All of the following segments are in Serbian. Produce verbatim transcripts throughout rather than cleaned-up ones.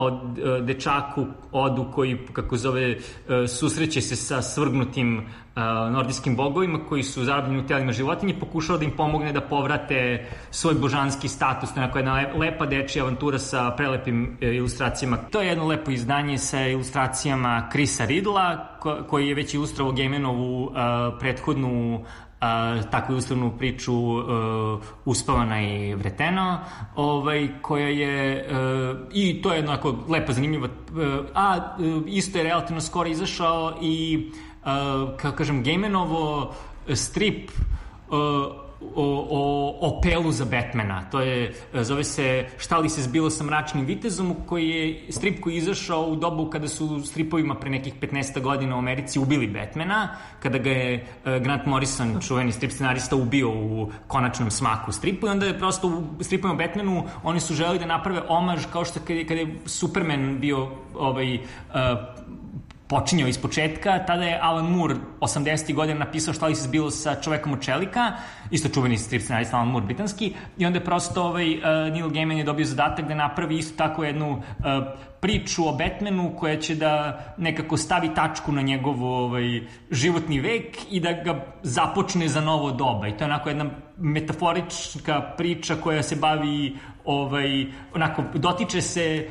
o dečaku Odu koji, kako zove, susreće se sa svrgnutim nordijskim bogovima koji su zarobljeni u telima životinje, pokušao da im pomogne da povrate svoj božanski status. To je jedna lepa dečija avantura sa prelepim ilustracijama. To je jedno lepo izdanje sa ilustracijama Chrisa Riddla, koji je već ilustrovao Gejmenovu prethodnu Uh, takvu ilustrovnu priču uh, Uspavana i vreteno, ovaj, koja je uh, i to je jednako lepo zanimljivo, uh, a uh, isto je relativno skoro izašao i uh, kako kažem, Gejmenovo strip uh, o, o, o pelu za Batmana. To je, zove se Šta li se zbilo sa mračnim vitezom, koji je strip koji je izašao u dobu kada su stripovima pre nekih petnaest godina u Americi ubili Batmana, kada ga je Grant Morrison, čuveni strip scenarista, ubio u konačnom smaku stripu, i onda je prosto u stripovima o Batmanu oni su želeli da naprave omaž kao što kada je, kada je Superman bio ovaj, uh, počinjao iz početka. Tada je Alan Moore osamdesetih godina napisao Šta li se zbilo sa čovekom od čelika, isto čuveni strip scenarista Alan Moore britanski, i onda je prosto ovaj, uh, Neil Gaiman je dobio zadatak da napravi isto tako jednu uh, priču o Batmanu koja će da nekako stavi tačku na njegov ovaj, životni vek i da ga započne za novo doba. I to je onako jedna metaforička priča koja se bavi ovaj, onako, dotiče se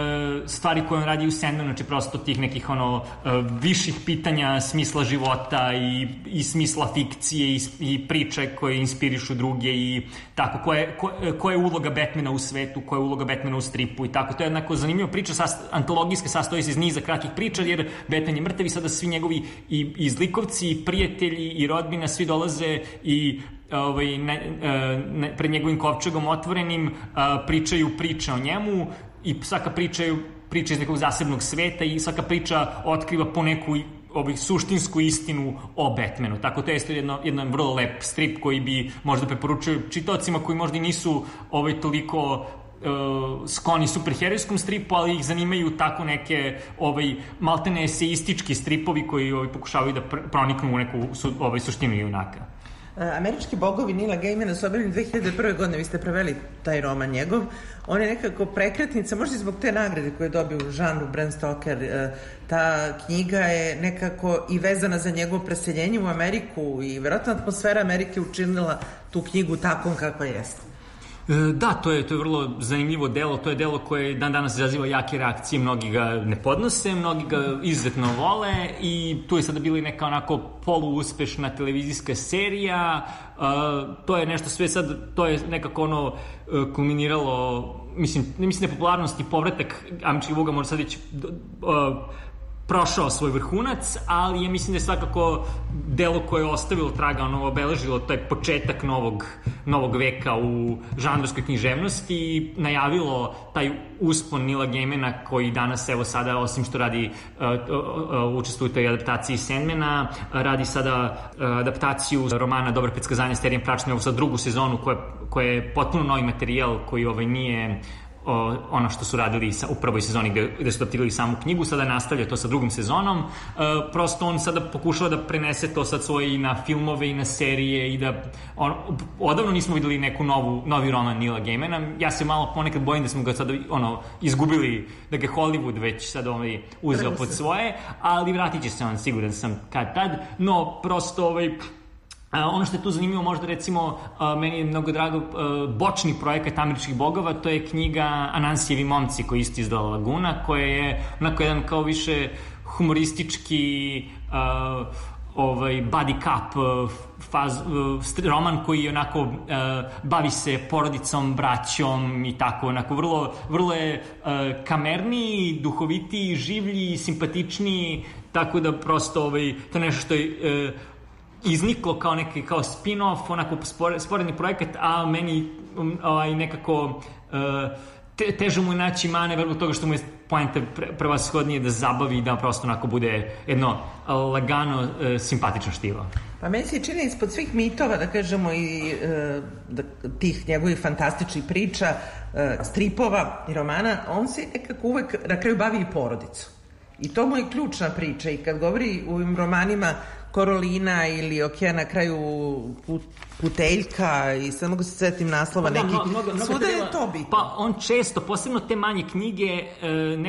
stvari koje on radi u Sandmanu, znači prosto tih nekih ono viših pitanja smisla života i, i smisla fikcije i, i priče koje inspirišu druge i tako, koja je, ko, koja je uloga Batmana u svetu, koja je uloga Batmana u stripu i tako. To je jednako zanimljiva priča, sast, antologijska, sastoji se iz niza kratkih priča, jer Batman je mrtav i sada svi njegovi i, i zlikovci, i prijatelji i rodbina, svi dolaze i ovaj, ne, ne, pred njegovim kovčegom otvorenim pričaju priče o njemu, i svaka priča je priča iz nekog zasebnog sveta i svaka priča otkriva po neku ovaj, suštinsku istinu o Batmanu. Tako to je jedno, jedan vrlo lep strip koji bi možda preporučio čitaocima koji možda nisu ovaj, toliko uh, skloni superherojskom stripu, ali ih zanimaju tako neke ovaj, maltene eseistički stripovi koji ovaj, pokušavaju da pr proniknu u neku su, ovaj, suštinu junaka. Američki bogovi Nila Gaimana su objavljeni dve hiljade prve. godine, vi ste preveli taj roman njegov. On je nekako prekretnica, možda i zbog te nagrade koje je dobio u žanru Bram Stoker. Ta knjiga je nekako i vezana za njegovo preseljenje u Ameriku i verovatno atmosfera Amerike učinila tu knjigu takvom kakva jeste. Da, to je, to je vrlo zanimljivo delo, to je delo koje dan danas izaziva jake reakcije, mnogi ga ne podnose, mnogi ga izuzetno vole i tu je sada bila i neka onako poluuspešna televizijska serija, uh, to je nešto sve sad, to je nekako ono uh, kulminiralo, mislim, ne mislim da je popularnost i povratak američkih boga možda sad već uh, prošao svoj vrhunac, ali ja mislim da je svakako delo koje je ostavilo traga, ono obeležilo taj početak novog, novog veka u žanrovskoj književnosti i najavilo taj uspon Nila Gaimana koji danas, evo sada, osim što radi uh, uh, uh, učestvuje u toj adaptaciji Sandmana, uh, radi sada uh, adaptaciju romana Dobar predskazanje s Terijem Pratchettom, evo sad drugu sezonu koja, koja je potpuno novi materijal koji ovaj nije O, ono što su radili sa, u prvoj sezoni gde, gde su adaptirali samu knjigu, sada nastavlja to sa drugom sezonom. E, prosto on sada pokušava da prenese to sad svoje i na filmove i na serije i da on, odavno nismo videli neku novu, novi roman Nila Gaimana. Ja se malo ponekad bojim da smo ga sada ono, izgubili, da ga Hollywood već sad ovaj, uzeo pod svoje, ali vratit će se on, siguran sam kad tad, no prosto ovaj Uh, ono što je tu zanimljivo, možda recimo uh, meni je mnogo drago uh, bočni projekat američkih bogova, to je knjiga Anansijevi momci koji isto izdala Laguna, koja je onako jedan kao više humoristički uh, ovaj body cup uh, faz, uh, roman koji je onako uh, bavi se porodicom, braćom i tako, onako vrlo, vrlo je uh, kamerniji, duhovitiji, življi, simpatičniji, tako da prosto ovaj, to je nešto što je uh, izniklo kao neki kao spin-off, onako sporedni projekat, a meni ovaj, nekako uh, te, teže mu je naći mane vrlo toga što mu je poenta pre, prevashodnije da zabavi i da prosto onako bude jedno lagano, uh, simpatično štivo. Pa meni se čini ispod svih mitova, da kažemo, i uh, da, tih njegovih fantastičnih priča, uh, stripova i romana, on se nekako uvek na kraju bavi i porodicu. I to mu je ključna priča i kad govori u ovim romanima Korolina ili Okea na kraju put, Puteljka i sad mogu se svetim naslova pa da, nekih. Mnogo, mnogo Svuda je to bitno. Pa on često, posebno te manje knjige,